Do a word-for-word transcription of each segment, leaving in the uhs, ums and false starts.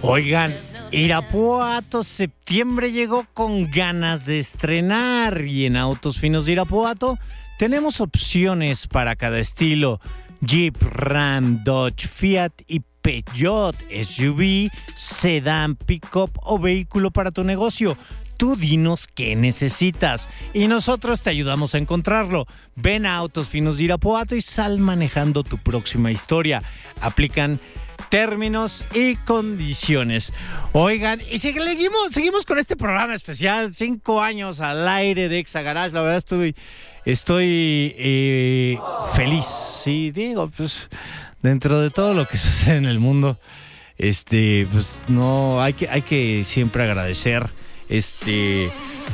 Oigan, Irapuato, septiembre llegó con ganas de estrenar y en Autos Finos de Irapuato tenemos opciones para cada estilo. Jeep, Ram, Dodge, Fiat y Peugeot, S U V, sedán, pick-up o vehículo para tu negocio. Tú dinos qué necesitas y nosotros te ayudamos a encontrarlo. Ven a Autos Finos de Irapuato y sal manejando tu próxima historia. Aplican términos y condiciones. Oigan, y seguimos, seguimos con este programa especial, cinco años al aire de Exa Garage. La verdad estoy, estoy eh, feliz. Sí, digo, pues dentro de todo lo que sucede en el mundo, este, pues no, hay que, hay que siempre agradecer este,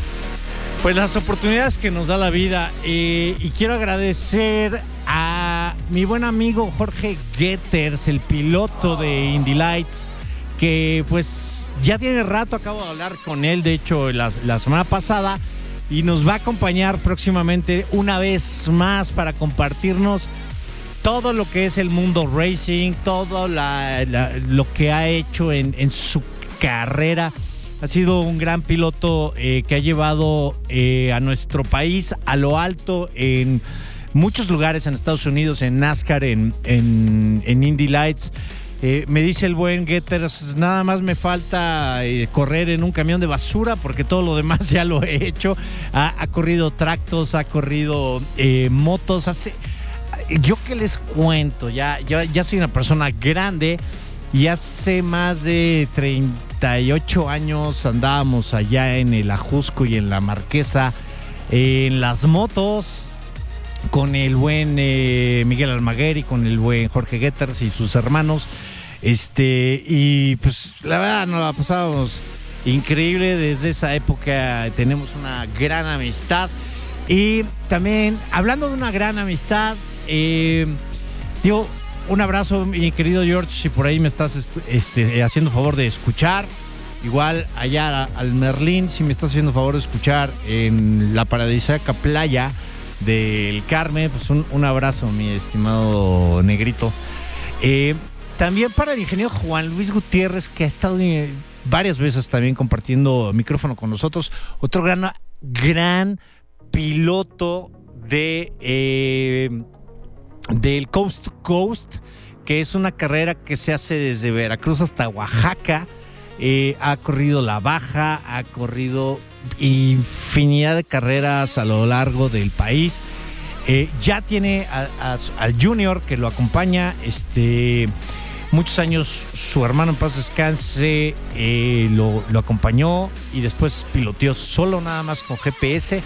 pues las oportunidades que nos da la vida. Eh, y quiero agradecer a mi buen amigo Jorge Getters, el piloto de Indy Lights, que pues ya tiene rato, acabo de hablar con él, de hecho la, la semana pasada, y nos va a acompañar próximamente una vez más para compartirnos todo lo que es el mundo racing, todo la, la, lo que ha hecho en, en su carrera. Ha sido un gran piloto eh, que ha llevado eh, a nuestro país a lo alto en muchos lugares en Estados Unidos, en NASCAR, en, en, en Indy Lights. Eh, me dice el buen Getters, nada más me falta eh, correr en un camión de basura porque todo lo demás ya lo he hecho. Ha, ha corrido tractos, ha corrido eh, motos. Hace, yo que les cuento, ya, ya, ya soy una persona grande y hace más de treinta y ocho años andábamos allá en el Ajusco y en la Marquesa en las motos, con el buen eh, Miguel Almaguer y con el buen Jorge Getters y sus hermanos. Este, y pues la verdad nos la pasábamos increíble. Desde esa época tenemos una gran amistad. Y también, hablando de una gran amistad, eh, digo, un abrazo, mi querido George, si por ahí me estás este, haciendo favor de escuchar. Igual allá al Merlín, si me estás haciendo favor de escuchar en la paradisíaca playa del Carmen, pues un, un abrazo, mi estimado negrito. Eh, también para el ingeniero Juan Luis Gutiérrez, que ha estado varias veces también compartiendo micrófono con nosotros, otro gran, gran piloto de eh, del Coast to Coast, que es una carrera que se hace desde Veracruz hasta Oaxaca. Eh, ha corrido la baja, ha corrido infinidad de carreras a lo largo del país. Eh, ya tiene a, a, al Junior que lo acompaña, este, muchos años su hermano en paz descanse eh, lo, lo acompañó y después piloteó solo nada más con G P S.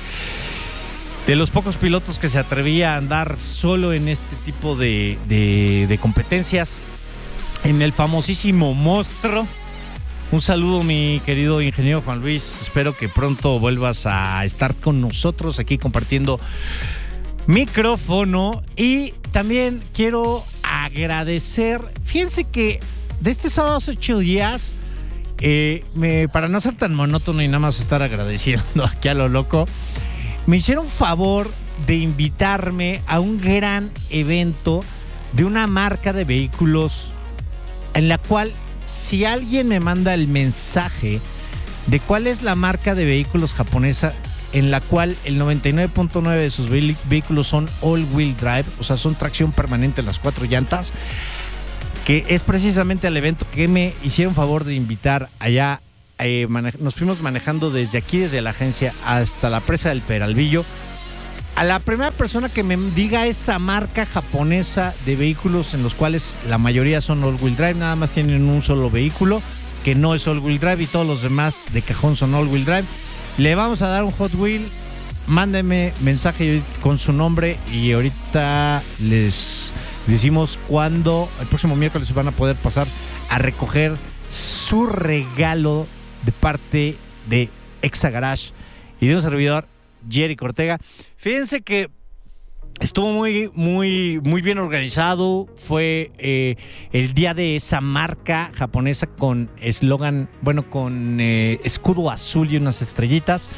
De los pocos pilotos que se atrevía a andar solo en este tipo de, de, de competencias, en el famosísimo Monstruo. Un saludo, mi querido ingeniero Juan Luis. Espero que pronto vuelvas a estar con nosotros aquí compartiendo micrófono. Y también quiero agradecer, fíjense que de este sábado ocho días, eh, me, para no ser tan monótono y nada más estar agradeciendo aquí a lo loco, me hicieron favor de invitarme a un gran evento de una marca de vehículos en la cual, si alguien me manda el mensaje de cuál es la marca de vehículos japonesa en la cual el noventa y nueve punto nueve de sus vehículos son all-wheel drive, o sea, son tracción permanente en las cuatro llantas, que es precisamente el evento que me hicieron favor de invitar allá. Eh, mane- nos fuimos manejando desde aquí, desde la agencia hasta la presa del Peralvillo. A la primera persona que me diga esa marca japonesa de vehículos en los cuales la mayoría son all-wheel drive, nada más tienen un solo vehículo que no es all-wheel drive y todos los demás de cajón son all-wheel drive, le vamos a dar un Hot Wheel. Mándenme mensaje con su nombre y ahorita les decimos cuándo, el próximo miércoles van a poder pasar a recoger su regalo de parte de Exa Garage y de un servidor, Jerry Ortega. Fíjense que estuvo muy, muy, muy bien organizado. Fue eh, el día de esa marca japonesa con eslogan, bueno, con eh, escudo azul y unas estrellitas.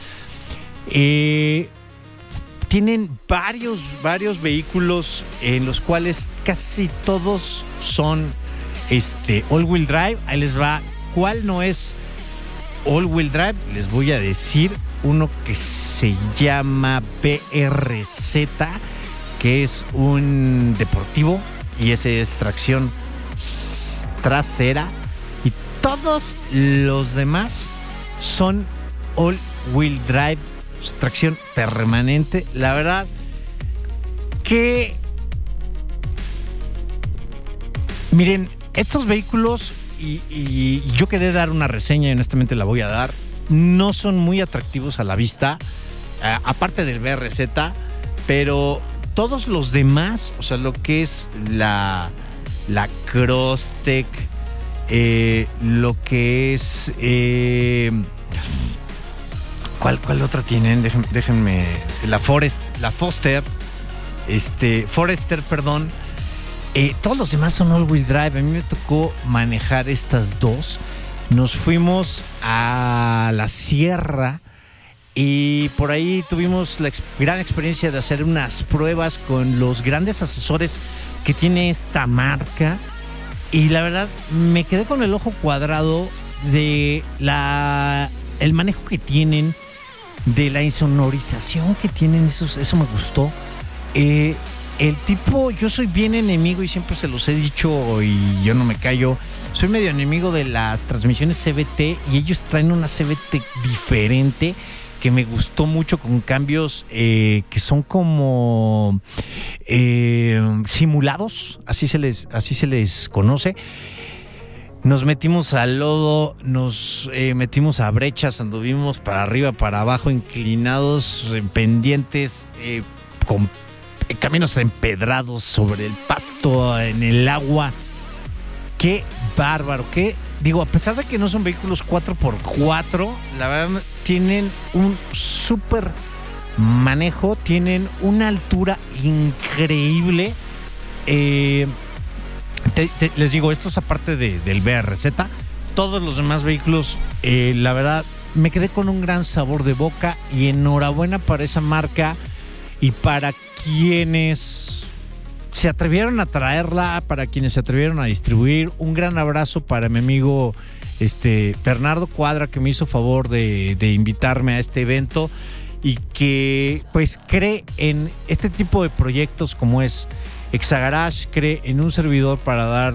Eh, tienen varios, varios vehículos en los cuales casi todos son este, all-wheel drive. Ahí les va cual no es all-wheel drive, les voy a decir uno que se llama B R Z, que es un deportivo y ese es tracción trasera, y todos los demás son all-wheel drive, tracción permanente. La verdad que, miren, estos vehículos, y, y yo quedé dar una reseña y honestamente la voy a dar, no son muy atractivos a la vista, eh, aparte del B R Z, pero todos los demás, o sea, lo que es la, la Crosstech, eh, lo que es... Eh, ¿cuál, ¿Cuál otra tienen? Déjenme, déjenme la Forest, la Foster, este, Forester, perdón. Eh, todos los demás son all-wheel drive. A mí me tocó manejar estas dos. Nos fuimos a la sierra y por ahí tuvimos la ex- gran experiencia de hacer unas pruebas con los grandes asesores que tiene esta marca, y la verdad me quedé con el ojo cuadrado de la el manejo que tienen, de la insonorización que tienen. Eso, eso me gustó. Eh, el tipo, yo soy bien enemigo y siempre se los he dicho y yo no me callo. Soy medio enemigo de las transmisiones C V T, y ellos traen una C V T diferente que me gustó mucho, con cambios eh, que son como eh, simulados, así se les, así se les conoce. Nos metimos al lodo, nos eh, metimos a brechas, anduvimos para arriba, para abajo, inclinados, en pendientes, eh, con eh, caminos empedrados sobre el pasto, en el agua. Qué bárbaro, qué... Digo, a pesar de que no son vehículos cuatro por cuatro, la verdad tienen un súper manejo, tienen una altura increíble. Eh, te, te, les digo, esto es aparte de, del B R Z. Todos los demás vehículos, eh, la verdad, me quedé con un gran sabor de boca, y enhorabuena para esa marca y para quienes se atrevieron a traerla, para quienes se atrevieron a distribuir. Un gran abrazo para mi amigo este Bernardo Cuadra, que me hizo favor de, de invitarme a este evento y que pues cree en este tipo de proyectos como es Exagarage, cree en un servidor para dar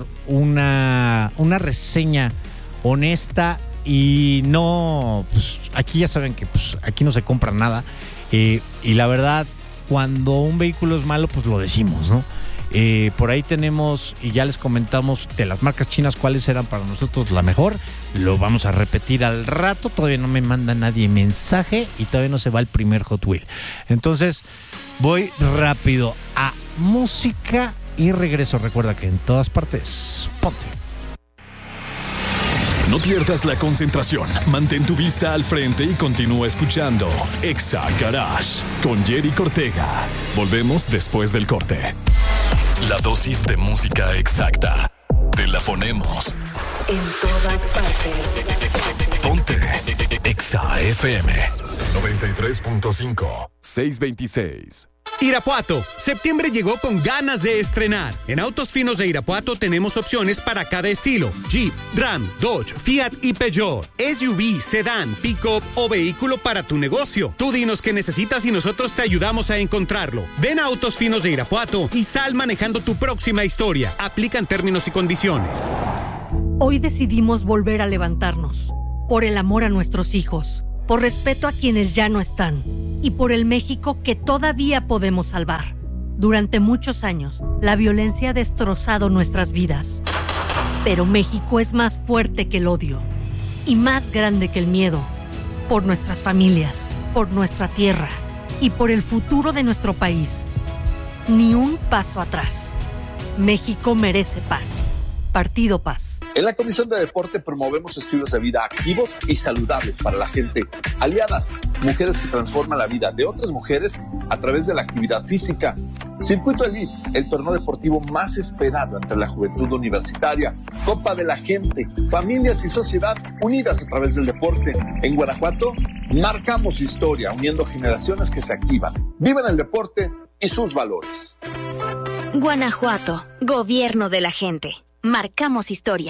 una, una reseña honesta, y no, pues aquí ya saben que pues aquí no se compra nada, eh, y la verdad, cuando un vehículo es malo, pues lo decimos, ¿no? Eh, por ahí tenemos, y ya les comentamos de las marcas chinas cuáles eran para nosotros la mejor. Lo vamos a repetir al rato. Todavía no me manda nadie mensaje y todavía no se va el primer Hot Wheel. Entonces voy rápido a música y regreso. Recuerda que en todas partes, ponte. No pierdas la concentración, mantén tu vista al frente y continúa escuchando Exa Garage con Jerry Cortega. Volvemos después del corte. La dosis de música exacta. Te la ponemos en todas partes. Ponte Exa F M noventa y tres punto cinco, seiscientos veintiséis. Irapuato, septiembre llegó con ganas de estrenar. En Autos Finos de Irapuato tenemos opciones para cada estilo: Jeep, Ram, Dodge, Fiat y Peugeot, S U V, sedán, pick-up o vehículo para tu negocio. Tú dinos qué necesitas y nosotros te ayudamos a encontrarlo. Ven a Autos Finos de Irapuato y sal manejando tu próxima historia. Aplican términos y condiciones. Hoy decidimos volver a levantarnos, por el amor a nuestros hijos, por respeto a quienes ya no están, y por el México que todavía podemos salvar. Durante muchos años, la violencia ha destrozado nuestras vidas. Pero México es más fuerte que el odio y más grande que el miedo. Por nuestras familias, por nuestra tierra y por el futuro de nuestro país. Ni un paso atrás. México merece paz. Partido Paz. En la Comisión de Deporte promovemos estilos de vida activos y saludables para la gente. Aliadas, mujeres que transforman la vida de otras mujeres a través de la actividad física. Circuito Elite, el torneo deportivo más esperado entre la juventud universitaria. Copa de la Gente, familias y sociedad unidas a través del deporte. En Guanajuato, marcamos historia, uniendo generaciones que se activan, viven el deporte y sus valores. Guanajuato, gobierno de la gente. Marcamos historia.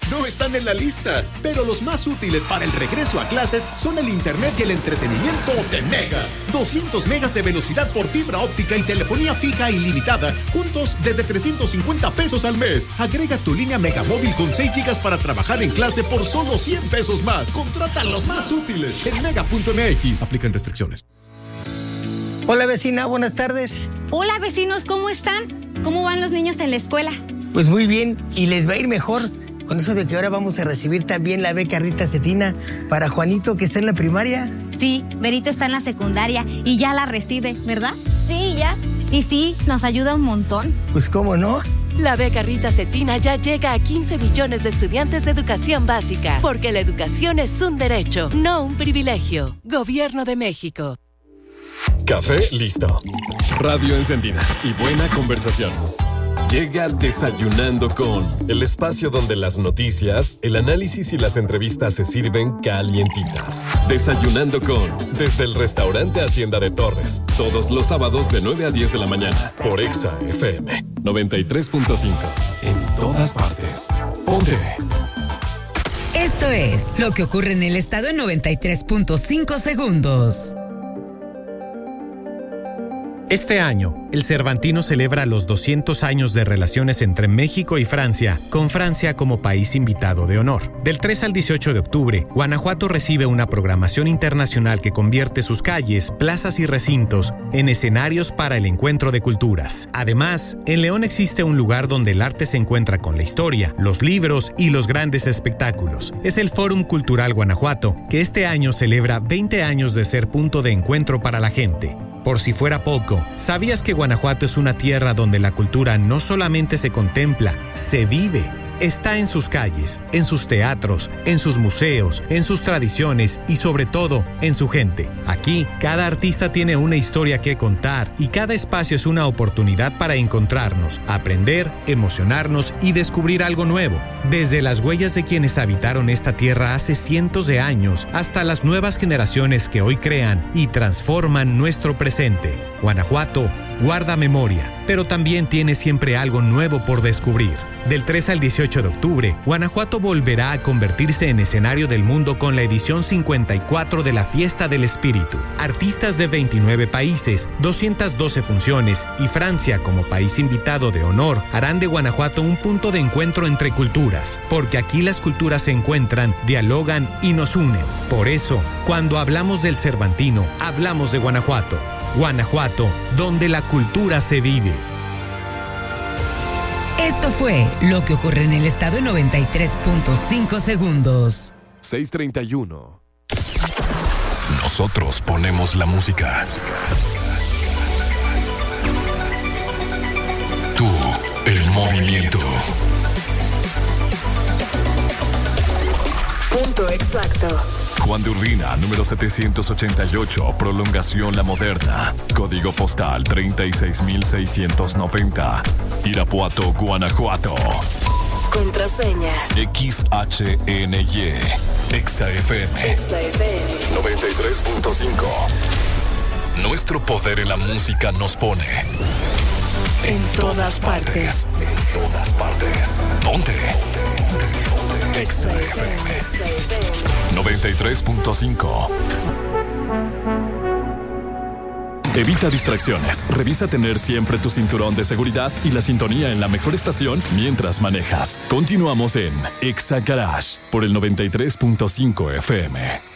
no están en la lista, pero los más útiles para el regreso a clases son el internet y el entretenimiento de Mega. doscientos megas de velocidad por fibra óptica y telefonía fija ilimitada, juntos desde trescientos cincuenta pesos al mes. Agrega tu línea Megamóvil con seis gigas para trabajar en clase por solo cien pesos más. Contrata los más útiles en mega punto m x. Aplican restricciones. Hola vecina, buenas tardes. Hola vecinos, ¿cómo están? ¿Cómo van los niños en la escuela? Pues muy bien, y les va a ir mejor con eso de que ahora vamos a recibir también la beca Rita Cetina para Juanito, que está en la primaria. Sí, Berito está en la secundaria y ya la recibe, ¿verdad? Sí, ya. Y sí, nos ayuda un montón. Pues cómo no. La beca Rita Cetina ya llega a quince millones de estudiantes de educación básica, porque la educación es un derecho, no un privilegio. Gobierno de México. Café listo. Radio encendida y buena conversación. Llega Desayunando con, el espacio donde las noticias, el análisis y las entrevistas se sirven calientitas. Desayunando con, desde el restaurante Hacienda de Torres, todos los sábados de nueve a diez de la mañana, por Exa F M noventa y tres punto cinco. En todas partes. Ponte. Esto es lo que ocurre en el estado en noventa y tres punto cinco segundos. Este año, el Cervantino celebra los doscientos años de relaciones entre México y Francia, con Francia como país invitado de honor. Del tres al dieciocho de octubre, Guanajuato recibe una programación internacional que convierte sus calles, plazas y recintos en escenarios para el encuentro de culturas. Además, en León existe un lugar donde el arte se encuentra con la historia, los libros y los grandes espectáculos. Es el Fórum Cultural Guanajuato, que este año celebra veinte años de ser punto de encuentro para la gente. Por si fuera poco, ¿sabías que Guanajuato es una tierra donde la cultura no solamente se contempla, se vive? Está en sus calles, en sus teatros, en sus museos, en sus tradiciones y sobre todo en su gente. Aquí, cada artista tiene una historia que contar y cada espacio es una oportunidad para encontrarnos, aprender, emocionarnos y descubrir algo nuevo. Desde las huellas de quienes habitaron esta tierra hace cientos de años hasta las nuevas generaciones que hoy crean y transforman nuestro presente. Guanajuato guarda memoria, pero también tiene siempre algo nuevo por descubrir. Del tres al dieciocho de octubre, Guanajuato volverá a convertirse en escenario del mundo con la edición cincuenta y cuatro de la Fiesta del Espíritu. Artistas de veintinueve países, doscientas doce funciones y Francia como país invitado de honor harán de Guanajuato un punto de encuentro entre culturas, porque aquí las culturas se encuentran, dialogan y nos unen. Por eso, cuando hablamos del Cervantino, hablamos de Guanajuato. Guanajuato, donde la cultura se vive. Esto fue lo que ocurre en el estado en noventa y tres punto cinco segundos. seis treinta y uno. Nosotros ponemos la música. Tú, el movimiento. Punto exacto. Juan de Urbina, número setecientos ochenta y ocho, prolongación La Moderna. Código postal treinta y seis mil seiscientos noventa. Irapuato, Guanajuato. Contraseña. X H N Y. Exa F M. Exa F M. noventa y tres punto cinco. Nuestro poder en la música nos pone en, en todas, todas partes. partes. En todas partes. Ponte. Exa F M. noventa y tres punto cinco. Evita distracciones. Revisa tener siempre tu cinturón de seguridad y la sintonía en la mejor estación mientras manejas. Continuamos en Exa Garage por el noventa y tres punto cinco F M.